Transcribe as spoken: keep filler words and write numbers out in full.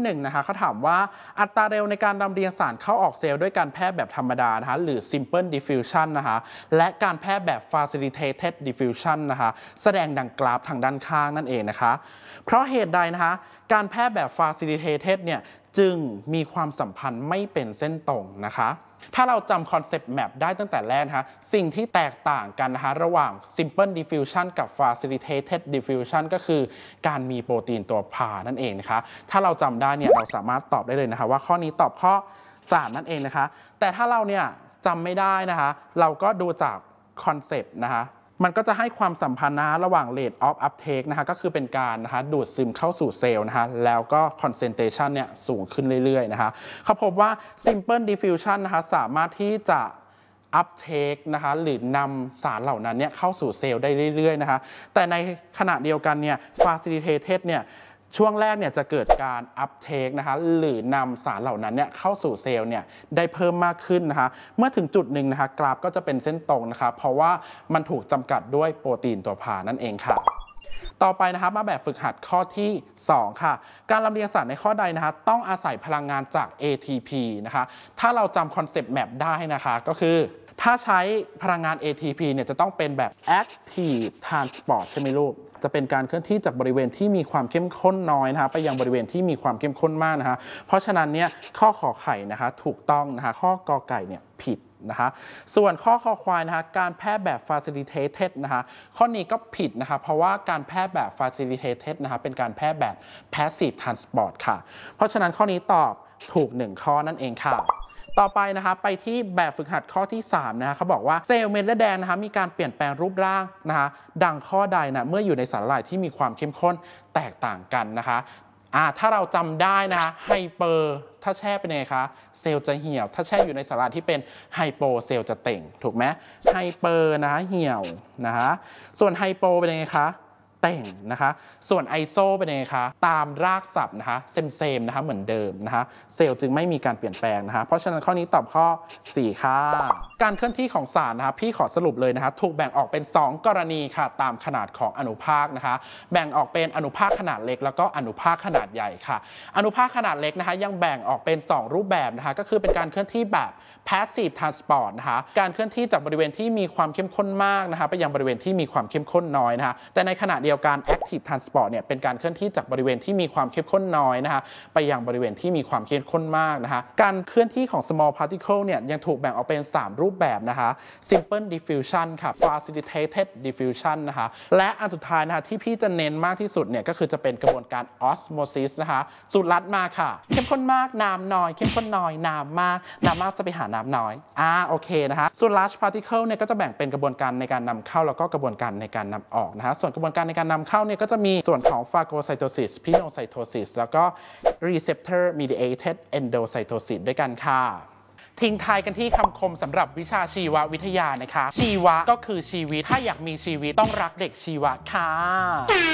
หนึ่งนะคะเขาถามว่าอัตราเร็วในการลำเลียงสารเข้าออกเซลล์ด้วยการแพร่แบบธรรมดานะคะหรือ simple diffusion นะคะและการแพร่แบบ facilitated diffusion นะคะแสดงดังกราฟทางด้านข้างนั่นเองนะคะเพราะเหตุใดนะคะการแพร่แบบ facilitated เนี่ยจึงมีความสัมพันธ์ไม่เป็นเส้นตรงนะคะถ้าเราจำคอนเซปต์แมปได้ตั้งแต่แรกนะคะสิ่งที่แตกต่างกันนะคะระหว่าง simple diffusion กับ facilitated diffusion ก็คือการมีโปรตีนตัวพานั่นเองนะคะถ้าเราจำได้เนี่ยเราสามารถตอบได้เลยนะคะว่าข้อนี้ตอบข้อสามนั่นเองนะคะแต่ถ้าเราเนี่ยจำไม่ได้นะคะเราก็ดูจากคอนเซปต์นะคะมันก็จะให้ความสัมพันธ์นะระหว่าง rate of uptake นะคะก็คือเป็นการนะคะดูดซึมเข้าสู่เซลล์นะคะแล้วก็ concentration เนี่ยสูงขึ้นเรื่อยๆนะคะเขาพบว่า simple diffusion นะคะสามารถที่จะ uptake นะคะหรือนำสารเหล่านั้นเนี่ยเข้าสู่เซลล์ได้เรื่อยๆนะคะแต่ในขณะเดียวกันเนี่ย facilitated เนี่ยช่วงแรกเนี่ยจะเกิดการ uptake นะคะหรือนำสารเหล่านั้นเนี่ยเข้าสู่เซลล์เนี่ยได้เพิ่มมากขึ้นนะคะเมื่อถึงจุดหนึ่งนะคะกราฟก็จะเป็นเส้นตรงนะคะเพราะว่ามันถูกจำกัดด้วยโปรตีนตัวพานั่นเองค่ะต่อไปนะคะมาแบบฝึกหัดข้อที่สองค่ะการลำเลียงสารในข้อใดนะคะต้องอาศัยพลังงานจาก เอ ที พี นะคะถ้าเราจำคอนเซปต์แมปได้นะคะก็คือถ้าใช้พลังงาน เอ ที พี เนี่ยจะต้องเป็นแบบ active transport ใช่ไหมลูกจะเป็นการเคลื่อนที่จากบริเวณที่มีความเข้มข้นน้อยนะคะไปยังบริเวณที่มีความเข้มข้นมากนะคะเพราะฉะนั้นเนี่ยข้อขอไข่นะคะถูกต้องนะคะข้อกอไก่เนี่ยผิดนะคะส่วนข้อคอควายนะคะการแพร่แบบ facilitated นะคะข้อนี้ก็ผิดนะคะเพราะว่าการแพร่แบบ facilitated นะคะเป็นการแพร่แบบ passive transport ค่ะเพราะฉะนั้นข้อนี้ตอบถูกหนึ่งข้อนั่นเองค่ะต่อไปนะคะไปที่แบบฝึกหัดข้อที่สามนะคะเขาบอกว่าเซลล์เม็ดเลือดแดงนะคะมีการเปลี่ยนแปลงรูปร่างนะคะดังข้อใดนะเมื่ออยู่ในสารละลายที่มีความเข้มข้นแตกต่างกันนะคะอ่าถ้าเราจำได้นะไฮเปอร์ถ้าแช่เป็นไงคะเซลล์จะเหี่ยวถ้าแช่อยู่ในสารละลายที่เป็นไฮโปเซลล์จะเต่งถูกไหมไฮเปอร์นะคะเหี่ยวนะคะส่วนไฮโปเป็นไงคะเต่งนะคะส่วนไอโซเป็นยังไงคะตามรากศัพท์นะคะเซมเซมนะคะเหมือนเดิมนะคะเซลล์จึงไม่มีการเปลี่ยนแปลงนะคะเพราะฉะนั้นข้อนี้ตอบข้อสี่ค่ะการเคลื่อนที่ของสารนะคะพี่ขอสรุปเลยนะคะถูกแบ่งออกเป็นสองกรณีค่ะตามขนาดของอนุภาคนะคะแบ่งออกเป็นอนุภาคขนาดเล็กแล้วก็อนุภาคขนาดใหญ่ค่ะอนุภาคขนาดเล็กนะคะยังแบ่งออกเป็นสองรูปแบบนะคะก็คือเป็นการเคลื่อนที่แบบ passive transport นะคะการเคลื่อนที่จากบริเวณที่มีความเข้มข้นมากนะคะไปยังบริเวณที่มีความเข้มข้นน้อยนะคะแต่ในขณะเดียวกัน active transport เนี่ยเป็นการเคลื่อนที่จากบริเวณที่มีความเข้มข้นน้อยนะคะไปยังบริเวณที่มีความเข้มข้นมากนะคะการเคลื่อนที่ของ small particle เนี่ยยังถูกแบ่งออกเป็นสามรูปแบบนะคะ simple diffusion ค่ะ facilitated diffusion นะคะและอันสุดท้ายนะคะที่พี่จะเน้นมากที่สุดเนี่ยก็คือจะเป็นกระบวนการ osmosis นะคะสูตรลัดมาค่ะเข้มข้นมากน้ำน้อยเข้มข้นน้อยน้ำมากน้ำมากจะไปหาน้ำน้อยอ่าโอเคนะคะส่วน large particle เนี่ยก็จะแบ่งเป็นกระบวนการในการนำเข้าแล้วก็กระบวนการในการนำออกนะคะส่วนกระบวนการในการนำเข้าเนี่ยก็จะมีส่วนของ phagocytosis pinocytosis แล้วก็ receptor mediated endocytosis ด้วยกันค่ะทิ้งท้ายกันที่คำคมสำหรับวิชาชีววิทยานะคะชีวะก็คือชีวิตถ้าอยากมีชีวิตต้องรักเด็กชีวะค่ะ